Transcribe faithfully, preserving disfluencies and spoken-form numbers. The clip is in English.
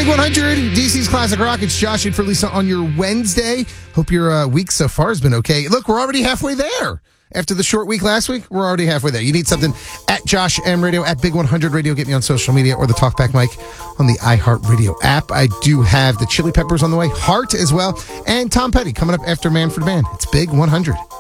Big one hundred, D C's Classic Rock. It's Josh and for Lisa on your Wednesday. Hope your uh, week so far has been okay. Look, we're already halfway there. After the short week last week, we're already halfway there. You need something at Josh M Radio, at Big one hundred Radio. Get me on social media or the Talkback mic on the iHeartRadio app. I do have the Chili Peppers on the way, Heart as well, and Tom Petty coming up after Man for Man. It's Big one hundred.